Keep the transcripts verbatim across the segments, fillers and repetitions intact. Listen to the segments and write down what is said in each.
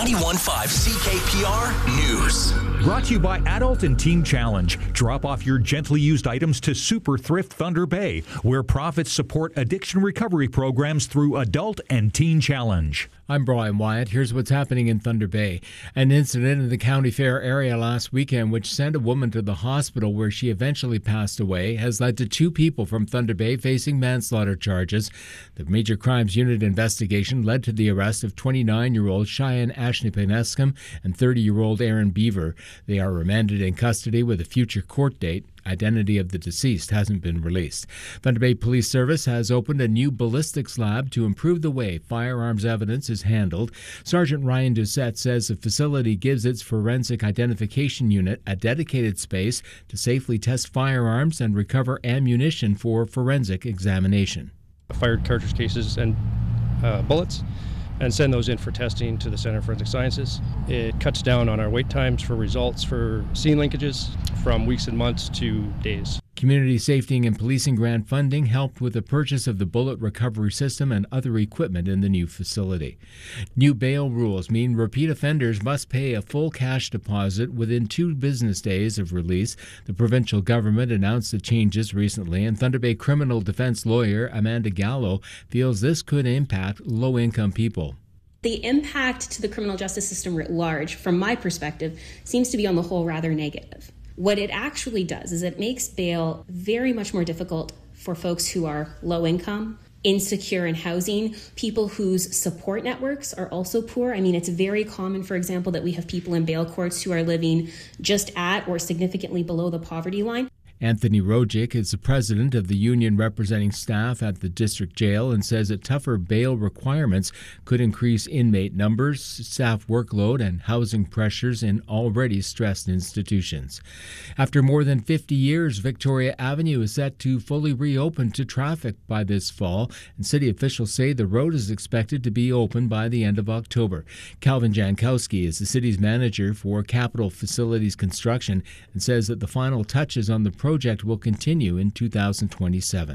ninety-one point five C K P R News. Brought to you by Adult and Teen Challenge. Drop off your gently used items to Super Thrift Thunder Bay, where profits support addiction recovery programs through Adult and Teen Challenge. I'm Brian Wyatt. Here's what's happening in Thunder Bay. An incident in the County Fair area last weekend, which sent a woman to the hospital where she eventually passed away, has led to two people from Thunder Bay facing manslaughter charges. The Major Crimes Unit investigation led to the arrest of twenty-nine-year-old Cheyenne Ashnepanescum and thirty-year-old Aaron Beaver. They are remanded in custody with a future court date. Identity of the deceased hasn't been released. Thunder Bay Police Service has opened a new ballistics lab to improve the way firearms evidence is handled. Sergeant Ryan Doucette says the facility gives its forensic identification unit a dedicated space to safely test firearms and recover ammunition for forensic examination. Fired cartridge cases and uh, bullets, and send those in for testing to the Center of Forensic Sciences. It cuts down on our wait times for results for scene linkages from weeks and months to days. Community Safety and Policing grant funding helped with the purchase of the bullet recovery system and other equipment in the new facility. New bail rules mean repeat offenders must pay a full cash deposit within two business days of release. The provincial government announced the changes recently, and Thunder Bay criminal defense lawyer Amanda Gallo feels this could impact low-income people. The impact to the criminal justice system writ large, from my perspective, seems to be on the whole rather negative. What it actually does is it makes bail very much more difficult for folks who are low income, insecure in housing, people whose support networks are also poor. I mean, it's very common, for example, that we have people in bail courts who are living just at or significantly below the poverty line. Anthony Rojic is the president of the union representing staff at the district jail and says that tougher bail requirements could increase inmate numbers, staff workload, and housing pressures in already stressed institutions. After more than fifty years, Victoria Avenue is set to fully reopen to traffic by this fall, and city officials say the road is expected to be open by the end of October. Calvin Jankowski is the city's manager for Capital Facilities Construction and says that the final touches on the project project will continue in two thousand twenty-seven.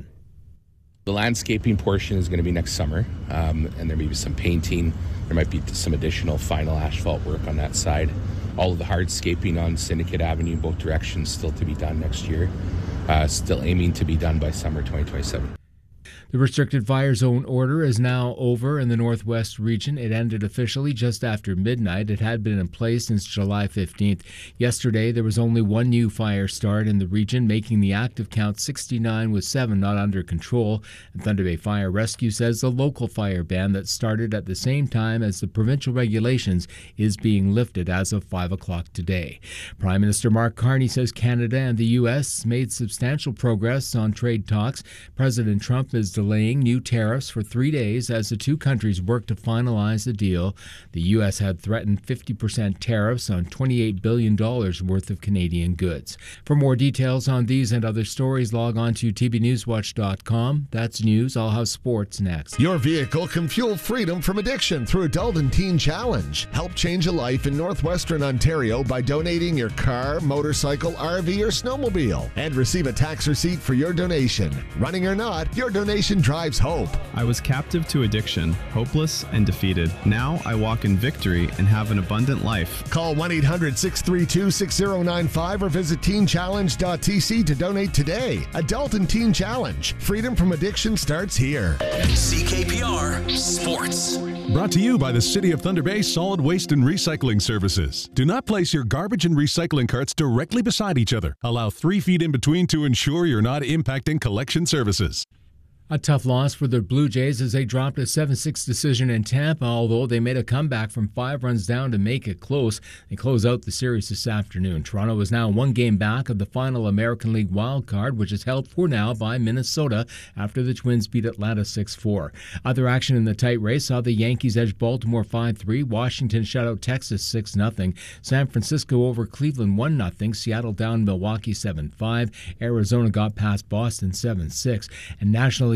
The landscaping portion is going to be next summer, um, and there may be some painting. There might be some additional final asphalt work on that side. All of the hardscaping on Syndicate Avenue, both directions, still to be done next year. Uh, still aiming to be done by summer twenty twenty-seven. The restricted fire zone order is now over in the Northwest region. It ended officially just after midnight. It had been in place since July fifteenth. Yesterday, there was only one new fire start in the region, making the active count sixty-nine with seven not under control. And Thunder Bay Fire Rescue says the local fire ban that started at the same time as the provincial regulations is being lifted as of five o'clock today. Prime Minister Mark Carney says Canada and the U S made substantial progress on trade talks. President Trump is delaying new tariffs for three days as the two countries work to finalize the deal. The U S had threatened fifty percent tariffs on twenty-eight billion dollars worth of Canadian goods. For more details on these and other stories, log on to T B newswatch dot com. That's news. I'll have sports next. Your vehicle can fuel freedom from addiction through Adult and Teen Challenge. Help change a life in northwestern Ontario by donating your car, motorcycle, R V, or snowmobile and receive a tax receipt for your donation. Running or not, your donation drives hope. I was captive to addiction, hopeless and defeated. Now I walk in victory and have an abundant life. Call one eight hundred six three two six zero nine five or visit teen challenge dot t c to donate today. Adult and Teen Challenge. Freedom from addiction starts here. C K P R Sports. Brought to you by the City of Thunder Bay Solid Waste and Recycling Services. Do not place your garbage and recycling carts directly beside each other. Allow three feet in between to ensure you're not impacting collection services. A tough loss for the Blue Jays as they dropped a seven six decision in Tampa, although they made a comeback from five runs down to make it close. They close out the series this afternoon. Toronto is now one game back of the final American League wildcard, which is held for now by Minnesota after the Twins beat Atlanta six four. Other action in the tight race saw the Yankees edge Baltimore five three, Washington shut out Texas six nothing, San Francisco over Cleveland one nothing, Seattle down Milwaukee seven five, Arizona got past Boston seven six, and National League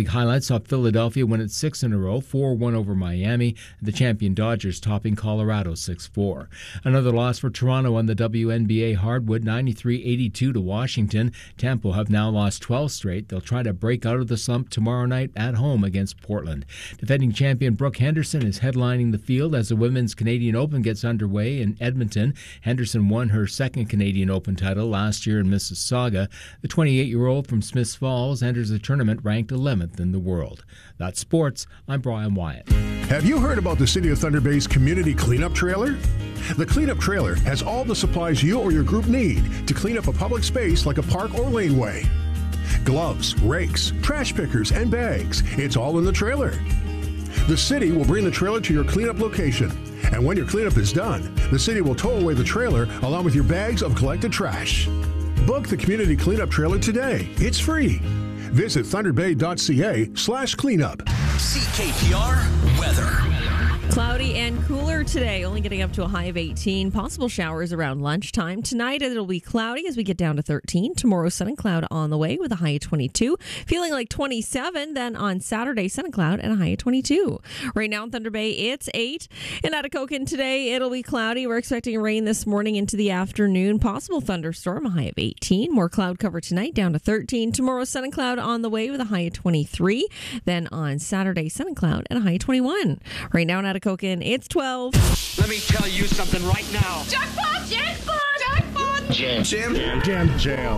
League highlights saw Philadelphia win its sixth in a row, four one over Miami, and the champion Dodgers topping Colorado six four. Another loss for Toronto on the W N B A hardwood, ninety-three eighty-two to Washington. Tampa have now lost twelve straight. They'll try to break out of the slump tomorrow night at home against Portland. Defending champion Brooke Henderson is headlining the field as the Women's Canadian Open gets underway in Edmonton. Henderson won her second Canadian Open title last year in Mississauga. The twenty-eight-year-old from Smiths Falls enters the tournament ranked eleventh in the world. That's sports. I'm Brian Wyatt. Have you heard about the City of Thunder Bay's Community Cleanup Trailer? The Cleanup Trailer has all the supplies you or your group need to clean up a public space like a park or laneway. Gloves, rakes, trash pickers, and bags. It's all in the trailer. The city will bring the trailer to your cleanup location. And when your cleanup is done, the city will tow away the trailer along with your bags of collected trash. Book the Community Cleanup Trailer today. It's free. Visit thunderbay.ca slash cleanup. C K P R weather. Cloudy and cooler today, only getting up to a high of eighteen. Possible showers around lunchtime. Tonight it'll be cloudy as we get down to thirteen. Tomorrow sun and cloud on the way with a high of twenty-two. Feeling like twenty-seven. Then on Saturday sun and cloud and a high of twenty-two. Right now in Thunder Bay it's eight. In Atikokan today it'll be cloudy. We're expecting rain this morning into the afternoon. Possible thunderstorm, a high of eighteen. More cloud cover tonight down to thirteen. Tomorrow sun and cloud on the way with a high of twenty-three. Then on Saturday sun and cloud and a high of twenty-one. Right now in Atikokan it's twelve. Let me tell you something right now. Jackpot! Jackpot! Jackpot! Jam. Jam. Jam. Jam.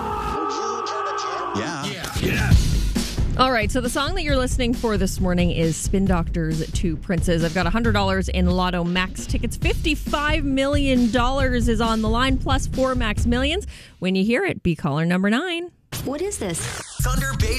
Yeah. Yeah. Yeah. All right, so the song that you're listening for this morning is Spin Doctors Two Princes. I've got one hundred dollars in Lotto Max tickets. fifty-five million dollars is on the line, plus four Max Millions. When you hear it, be caller number nine. What is this? Thunder Bay